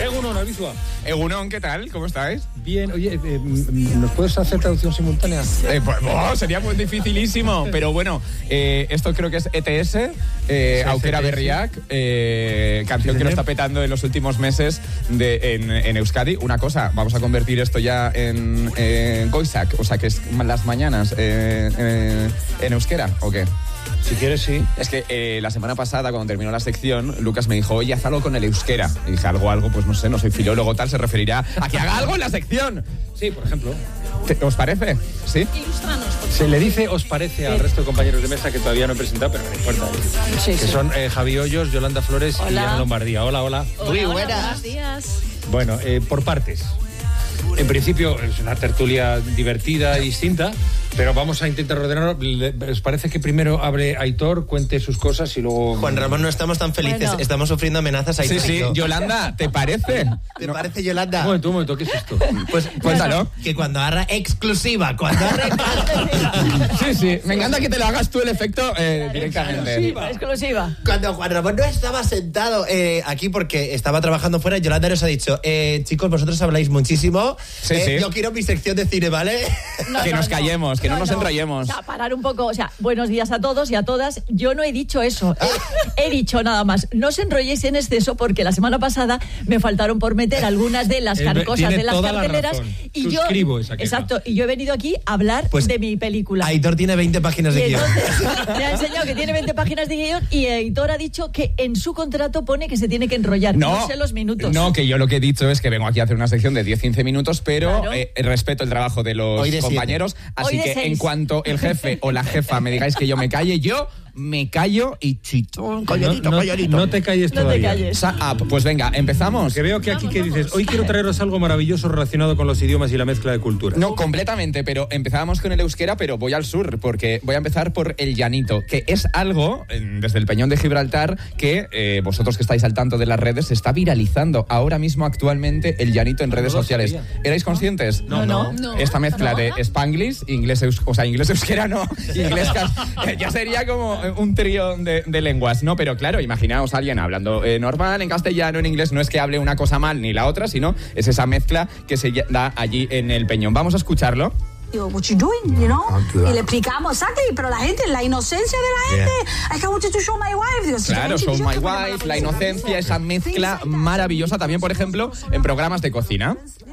Egunon, Albizua. Egunon, ¿qué tal? ¿Cómo estáis? Bien, oye, ¿nos puedes hacer traducción simultánea? Sería muy dificilísimo, pero bueno, esto creo que es ETS, Aukera Berriak, canción que lo está petando en los últimos meses en Euskadi. Una cosa, vamos a convertir esto ya en Goizak, o sea que es las mañanas en euskera, ¿o qué? Si quieres, sí. Es que la semana pasada, cuando terminó la sección, Lucas me dijo, oye, haz algo con el euskera. Y dije, algo, pues no sé, no soy filólogo, tal, se referirá a que haga algo en la sección. Sí, por ejemplo. ¿Os parece? ¿Sí? Se le dice os parece al resto de compañeros de mesa que todavía no he presentado, pero no importa. Sí, que son Javi Hoyos, Yolanda Flores y Ana Lombardía. Hola, hola. Muy buenas. Buenos días. Bueno, por partes. En principio es una tertulia divertida y distinta, pero vamos a intentar ordenar. ¿Os parece que primero abre Aitor, cuente sus cosas y luego... Juan Ramón, no estamos tan felices, Bueno. Estamos sufriendo amenazas. Sí. Yolanda, ¿te parece? ¿Te parece, Yolanda? Un momento, ¿qué es esto? Pues Cuéntalo. que cuando agarra exclusiva, cuando agarra... Sí, me encanta que te lo hagas tú el efecto directamente. Exclusiva. Cuando Juan Ramón no estaba sentado aquí porque estaba trabajando fuera, Yolanda nos ha dicho, chicos, vosotros habláis muchísimo, Sí. yo quiero mi sección de cine, ¿vale? Que nos callemos, que no nos enrollemos. O sea, parar un poco, o sea, buenos días a todos y a todas. Yo no he dicho eso. He dicho nada más. No os enrolléis en exceso porque la semana pasada me faltaron por meter algunas de las cosas de las carteleras. Y suscribo yo, esa queja. exacto, y yo he venido aquí a hablar de mi película. Aitor tiene 20 páginas de Y guión. entonces me ha enseñado que tiene 20 páginas de guión y Aitor ha dicho que en su contrato pone que se tiene que enrollar. No sé los minutos. No, que yo lo que he dicho es que vengo aquí a hacer una sección de 10-15 minutos, pero Claro. Respeto el trabajo de los Hoy de compañeros, así Hoy de que 6. en cuanto el jefe o la jefa me digáis que yo me calle, yo me callo y chito, calladito. No te calles No te todavía. calles. Pues venga, empezamos. Que veo que aquí que dices, hoy quiero traeros algo maravilloso relacionado con los idiomas y la mezcla de culturas. No, completamente, pero empezábamos con el euskera, pero voy al sur, porque voy a empezar por el llanito, que es algo, desde el Peñón de Gibraltar, que vosotros que estáis al tanto de las redes, se está viralizando ahora mismo actualmente el llanito en redes lo sociales. sabía. ¿Erais conscientes? No. Esta mezcla de Spanglish, inglés euskera no, inglés ya sería como un trío de lenguas, ¿no? Pero claro, imaginaos a alguien hablando normal, en castellano, en inglés, no es que hable una cosa mal ni la otra, sino es esa mezcla que se da allí en el Peñón. Vamos a escucharlo. Digo, what you doing, you know? Y le explicamos, exacto, pero la gente, la inocencia de la gente, I want you to show my wife. Digo, Claro, Show My Wife, la inocencia, esa mezcla maravillosa también, por ejemplo, en programas de cocina.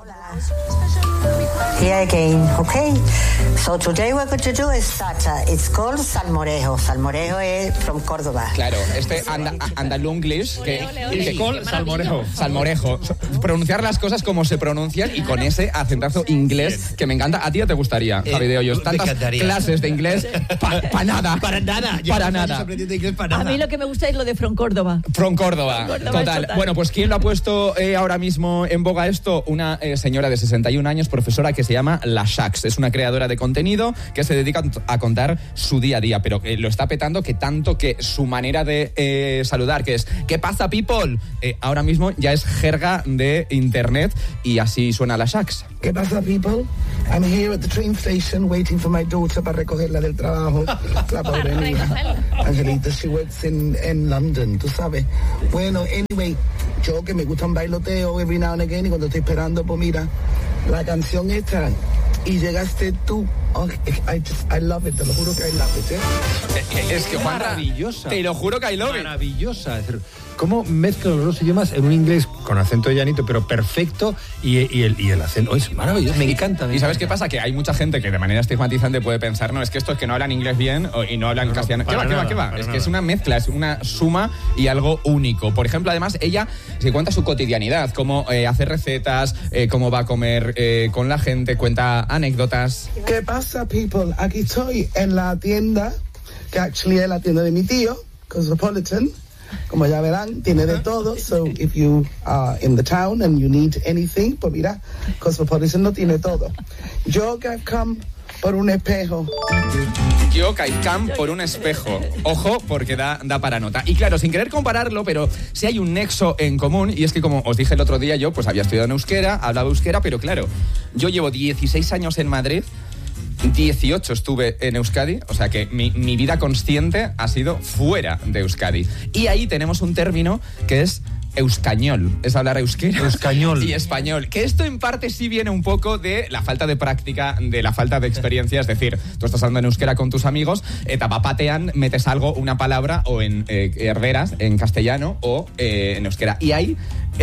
Here again, okay. So today what we're going to do is that it's called salmorejo. Salmorejo is from Córdoba. Claro, andalunglish, que Salmorejo. salmorejo. Pronunciar las cosas como se pronuncian y con ese acentazo inglés que me encanta. ¿A ti no te gustaría, Javi de Hoyos? Me Tantas encantaría. clases de inglés para nada. Para nada. Para nada. Aprendiendo inglés para A nada. mí lo que me gusta es lo de From Córdoba. From Córdoba. Córdoba, Total. total. Bueno, pues ¿quién lo ha puesto ahora mismo en boga esto? Una señora de 61 años, profesora, que se llama La Shax. Es una creadora de contenido que se dedica a contar su día a día, pero lo está petando que tanto que su manera de saludar, que es ¿qué pasa, people? Ahora mismo ya es jerga de internet y así suena La Shax. ¿Qué pasa, people? I'm here at the train station waiting for my daughter para recogerla del trabajo. La pobre niña. Angelita, she works in London, tú sabes. Bueno, anyway, yo que me gusta un bailoteo every now and again y cuando estoy esperando, pues mira, la canción esta y llegaste tú. Oh, I love it, te lo juro que I love it, Es que, Juanra, maravillosa. te lo juro que I love it. Maravillosa. Es decir, ¿cómo mezcla los dos idiomas en un inglés con acento llanito, pero perfecto? Y el acento es maravilloso. Me encanta. ¿Y sabes qué pasa? Que hay mucha gente que de manera estigmatizante puede pensar, no, es que esto es que no hablan inglés bien y no hablan castellano. ¿Qué va? Es que es una mezcla, es una suma y algo único. Por ejemplo, además, ella se cuenta su cotidianidad, cómo hace recetas, cómo va a comer con la gente, cuenta anécdotas. ¿Qué pasa, people? Aquí estoy en la tienda, que actually es la tienda de mi tío, Cosmopolitan. Como ya verán, tiene de todo. So if you are in the town and you need anything, pues mira, Cosmopolitan lo tiene todo. Yo que come por un espejo. Yo Caicam por un espejo. Ojo, porque da para nota. Y claro, sin querer compararlo, pero sí hay un nexo en común, y es que, como os dije el otro día, yo pues había estudiado en euskera, hablaba euskera, pero claro, yo llevo 16 años en Madrid, 18 estuve en Euskadi, o sea que mi vida consciente ha sido fuera de Euskadi. Y ahí tenemos un término que es euskañol, es hablar euskera Euskañol. y español. Que esto en parte sí viene un poco de la falta de práctica, de la falta de experiencia. Es decir, tú estás hablando en euskera con tus amigos, tapapatean, metes algo, una palabra, o en herberas, en castellano, o en euskera. Y ahí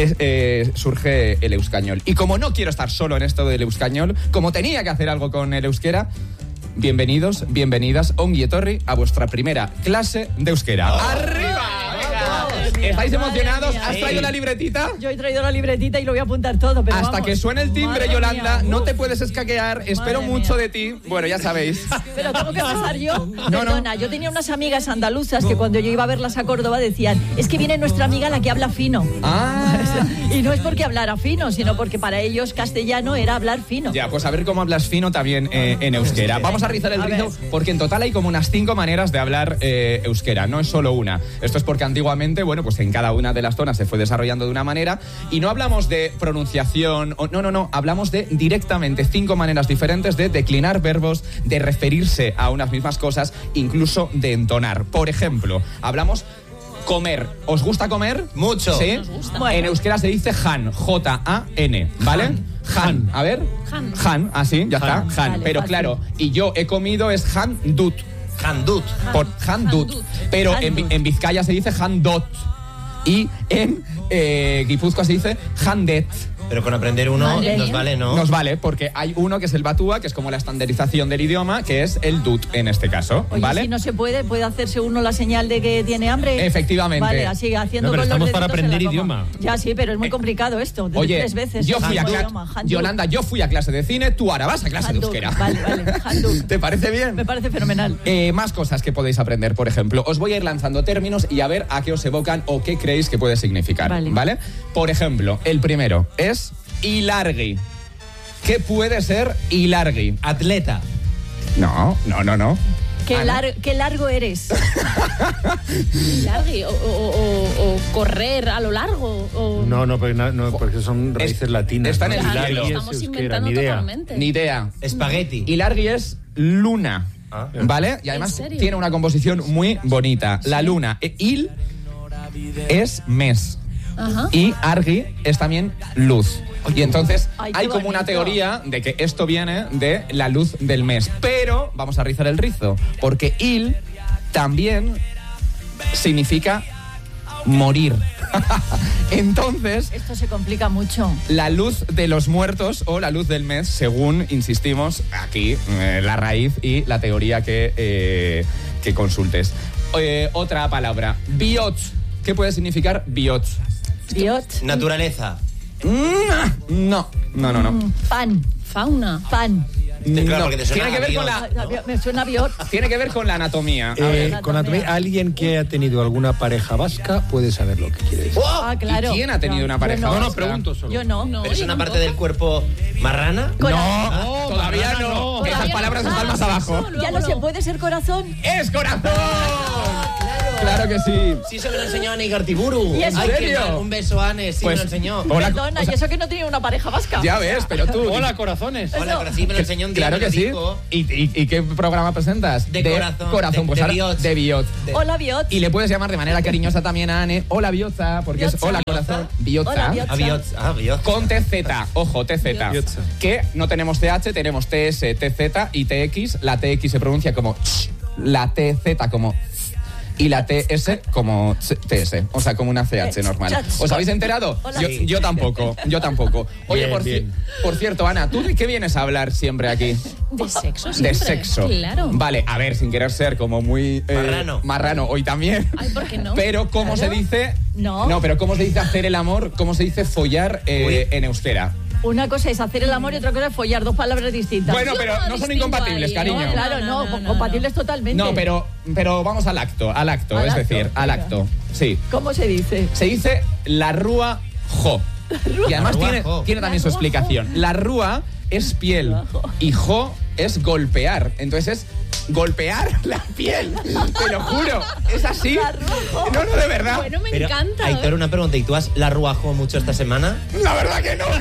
surge el euskañol. Y como no quiero estar solo en esto del euskañol, como tenía que hacer algo con el euskera, bienvenidos, bienvenidas, ongi etorri, a vuestra primera clase de euskera. ¡Arriba! ¿Estáis emocionados? ¿Has traído la libretita? Yo he traído la libretita y lo voy a apuntar todo. Pero hasta vamos. Que suene el timbre, Madre Yolanda, mía. no te puedes escaquear. Espero Madre mucho mía. de ti. Bueno, ya sabéis. Pero tengo que pasar yo. No. Perdona, yo tenía unas amigas andaluzas que cuando yo iba a verlas a Córdoba decían, es que viene nuestra amiga la que habla fino. Ah. Y no es porque hablara fino, sino porque para ellos castellano era hablar fino. Ya, pues a ver cómo hablas fino también en euskera. Vamos a rizar el A rizo ver. porque en total hay como unas 5 maneras de hablar euskera. No es solo una. Esto es porque antiguamente, bueno, pues en cada una de las zonas se fue desarrollando de una manera y no hablamos de pronunciación. No. Hablamos de directamente 5 maneras diferentes de declinar verbos, de referirse a unas mismas cosas, incluso de entonar. Por ejemplo, hablamos comer. ¿Os gusta comer? Mucho. ¿Sí? Nos gusta. Bueno. En euskera se dice jan, J-A-N, ¿vale? Jan. A ver. Jan, así, ya está. Jan. Vale, Pero fácil. claro, y yo he comido es jan dut. Handut. Por jan dut. Pero Handut. en Vizcaya se dice jan dot. Y en Guipúzcoa se dice jan det. Pero con aprender uno Madre nos mía. vale, ¿no? Nos vale, porque hay uno que es el batúa, que es como la estandarización del idioma, que es el dut en este caso, Oye, ¿vale? si no se puede hacerse uno la señal de que tiene hambre. Efectivamente. Vale, así haciendo No, pero con los estamos para deditos en la aprender coma. idioma. Ya, sí, pero es muy complicado esto. Oye, 3 veces. yo fui a Handuk. clase. Handuk. Yolanda, yo fui a clase de cine, tú ahora vas a clase de Handuk. euskera. Vale, Handuk. ¿Te parece bien? Me parece fenomenal. Más cosas que podéis aprender, por ejemplo. Os voy a ir lanzando términos y a ver a qué os evocan o qué creéis que puede significar. Vale. Por ejemplo, el primero es ilargi. ¿Qué puede ser ilargi? Atleta. No. Qué largo eres. Largui, o correr a lo largo. O... No, porque son raíces latinas. está en ¿no? el Claro, cielo. lo Hilari es estamos euskera, inventando ni idea. totalmente. Ni idea. Espagueti. Ilargi es luna. Ah. ¿Vale? Y además serio? tiene una composición muy bonita. La luna. Il es mes. Ajá. Y argi es también luz. Y entonces Ay, qué hay como una bonito. teoría de que esto viene de la luz del mes. Pero vamos a rizar el rizo, porque il también significa morir. Entonces, Esto se complica mucho. la luz de los muertos o la luz del mes, según insistimos aquí, la raíz y la teoría que consultes. Otra palabra, biot. ¿Qué puede significar biot? Biot. Naturaleza. No. Pan. Fauna. Pan. Claro, porque te suena Tiene que ver con avión. Me suena biot. Tiene que ver con la anatomía. A ver. Con alguien que ha tenido alguna pareja vasca puede saber lo que quiere decir. Ah, claro. ¿Y quién ha tenido una pareja? Yo No, pregunto solo. Yo no. No, ¿Pero es yo una tampoco. parte del cuerpo marrana? No, todavía Mariana, no. no. Esas Todavía palabras no. están más abajo. Ya no se puede ser corazón. ¡Es corazón! Claro que sí. Sí, se me lo enseñó Ana Igartiburu. ¿Y en Ay, qué serio? mal. Un beso, Anne, sí Pues, me lo enseñó. hola, Perdona, o sea, y eso que no tenía una pareja vasca. ya ves, pero tú. Hola, corazones. Hola, pero sí me lo enseñó un día. Claro me lo que sí. dijo. ¿Y qué programa presentas? De corazón. Corazón, pues De ahora Biot. de Biot. Hola, biot. Y le puedes llamar de manera cariñosa también a Anne. Hola, Biotza, porque es Biotza. hola, corazón. Biotza. Hola, Biotza. Aviot. Con TZ, ojo, TZ. Biotza. Que no tenemos TH, tenemos TS, TZ y TX. La TX se pronuncia como ch, la TZ como z, y la TS como TS. O sea, como una CH normal. Chach. ¿Os habéis enterado? Hola. Yo tampoco. Oye, Bien. por cierto, Ana, ¿tú de qué vienes a hablar siempre aquí? De sexo De siempre. sexo. Claro. Vale, a ver, sin querer ser como muy... marrano, hoy también. Ay, ¿por qué no? Pero ¿cómo Claro. se dice? No. pero ¿cómo se dice hacer el amor? ¿Cómo se dice follar en euskera? Una cosa es hacer el amor y otra cosa es follar. 2 palabras distintas. Bueno, pero no son distingo incompatibles, ahí, cariño. No, claro, no, compatibles totalmente. No, pero vamos al acto, Al es acto, decir, al venga. acto. Sí. ¿Cómo se dice? Se dice la rúa jo. Y además La rúa tiene jo. también su explicación. La rúa es piel y jo es golpear. Entonces es golpear la piel. Te lo juro. Es así. No, de verdad. Bueno, me encanta. Aitor, una pregunta. ¿Y tú has la ruajado mucho esta semana? La verdad que no.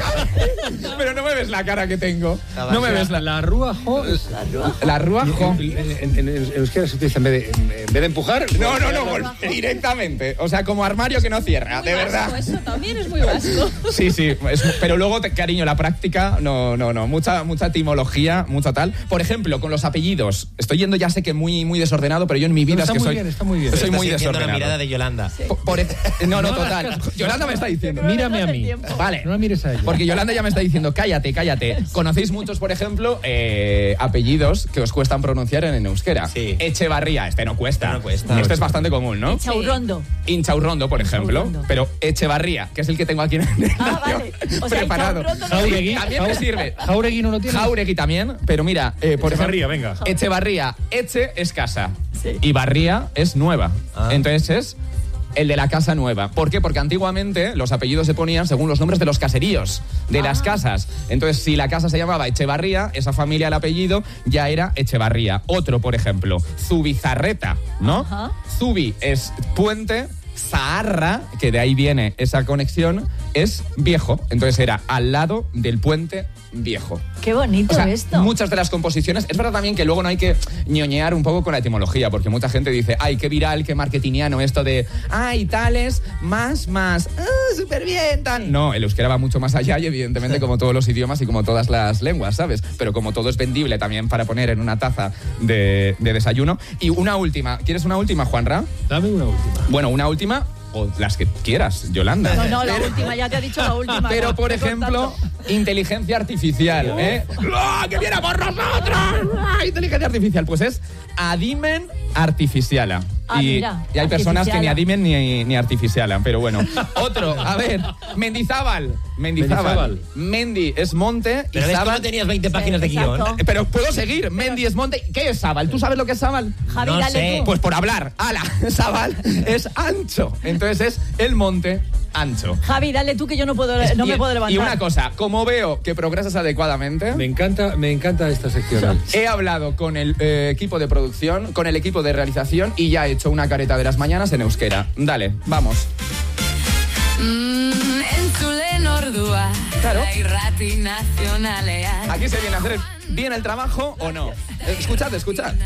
Pero no me ves la cara que tengo. No me ves la ruajo. La ruajo. En euskera se utiliza en vez de empujar. No, directamente. O sea, como armario que no cierra, Muy de vasco, verdad. eso también es muy vasco. Sí, pero luego, cariño, la práctica, no. Mucha etimología, mucha tal. Por ejemplo, con los apellidos. Estoy yendo, ya sé que muy desordenado, pero yo en mi vida está muy bien. Soy muy desordenado. La mirada de Yolanda. Sí. No, total. Yolanda me está diciendo. Mírame a mí. Vale. No la mires a ella. Porque Yolanda ya me está diciendo, cállate. ¿Conocéis muchos, por ejemplo, apellidos que os cuestan pronunciar en euskera? Sí. Echevarría, no cuesta. cuesta. Este es bastante común, ¿no? Inchaurrondo, por ejemplo. Pero Echevarría, que es el que tengo aquí en el vale. O sea, preparado. Jauregui. También me sirve. Jauregui no lo tiene. Jauregui también, pero mira, por Echevarría, ejemplo, venga. Echevarría, Eche es casa. Sí. Y Barría es nueva. Ah. Entonces es el de la casa nueva. ¿Por qué? Porque antiguamente los apellidos se ponían según los nombres de los caseríos, de las casas. Entonces, si la casa se llamaba Echevarría, esa familia, el apellido, ya era Echevarría. Otro, por ejemplo, Zubizarreta, ¿no? Ajá. Zubi es puente, Zaharra, que de ahí viene esa conexión, es viejo. Entonces era al lado del puente viejo. Qué bonito esto. Muchas de las composiciones. Es verdad también que luego no hay que ñoñear un poco con la etimología, porque mucha gente dice, ay, qué viral, qué marketingiano esto de, ay, tales, más, súper bien, tal. No, el euskera va mucho más allá y evidentemente como todos los idiomas y como todas las lenguas, ¿sabes? Pero como todo es vendible también para poner en una taza de desayuno. Y una última. ¿Quieres una última, Juanra? Dame una última. Bueno, una última o las que quieras, Yolanda. No, la última, ya te ha dicho la última. Pero, por ejemplo, inteligencia artificial, ¿eh? ¡Oh, que viene por nosotros! ¡Ah, inteligencia artificial! Pues es adimen artificiala. Mira, y hay personas que ni artificiala. adimen ni artificiala, pero bueno. Otro, a ver, Mendizábal. Mendi es monte Pero y ves que Zábal... no tenías 20 páginas de exacto. guión. Pero puedo seguir. Mendi es monte. ¿Qué es Zábal? ¿Tú sabes lo que es Zábal? Javi, No dale sé. tú. Pues por hablar. ¡Hala! Zábal es ancho. Entonces es el monte ancho. Javi, dale tú que yo no me puedo levantar. Y una cosa, como veo que progresas adecuadamente, Me encanta esta sección. he hablado con el equipo de producción, con el equipo de realización y ya he hecho una careta de las mañanas en euskera. Dale, vamos. Entzulen ordua, Claro. irrati nazionalean. Aquí se viene a hacer bien el trabajo o no. Escuchad.